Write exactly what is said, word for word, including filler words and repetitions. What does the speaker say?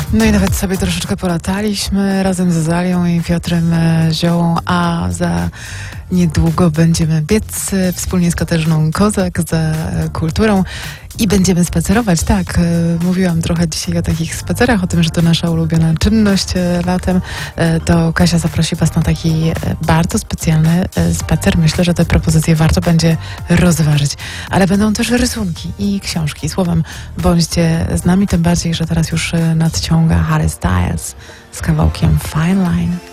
No i nawet sobie troszeczkę polataliśmy razem z Zalią i Piotrem Ziołą, a za niedługo będziemy biec wspólnie z Katarzyną Kozak za kulturą i będziemy spacerować. Tak, mówiłam trochę dzisiaj o takich spacerach, o tym, że to nasza ulubiona czynność latem. To Kasia zaprosi Was na taki bardzo specjalny spacer. Myślę, że te propozycje warto będzie rozważyć. Ale będą też rysunki i książki. Słowem, bądźcie z nami, tym bardziej, że teraz już nadciąga Harry Styles z kawałkiem Fine Line.